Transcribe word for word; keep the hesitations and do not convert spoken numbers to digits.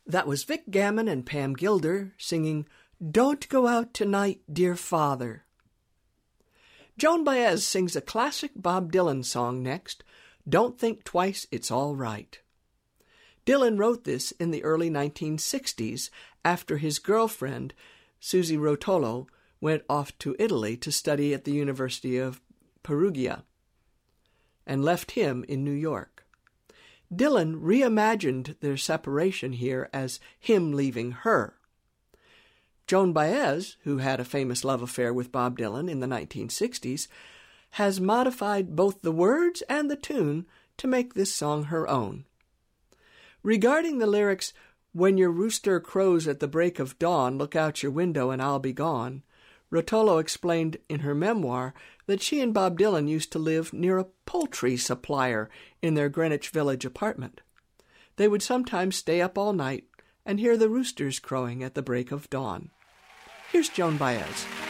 That was Vic Gammon and Pam Gilder singing Don't Go Out Tonight, Dear Father. Joan Baez sings a classic Bob Dylan song next, Don't Think Twice, It's All Right. Dylan wrote this in the early nineteen sixties after his girlfriend, Susie Rotolo, went off to Italy to study at the University of Perugia and left him in New York. Dylan reimagined their separation here as him leaving her. Joan Baez, who had a famous love affair with Bob Dylan in the nineteen sixties, has modified both the words and the tune to make this song her own. Regarding the lyrics, "When your rooster crows at the break of dawn, look out your window and I'll be gone," Rotolo explained in her memoir that she and Bob Dylan used to live near a poultry supplier in their Greenwich Village apartment. They would sometimes stay up all night and hear the roosters crowing at the break of dawn. Here's Joan Baez.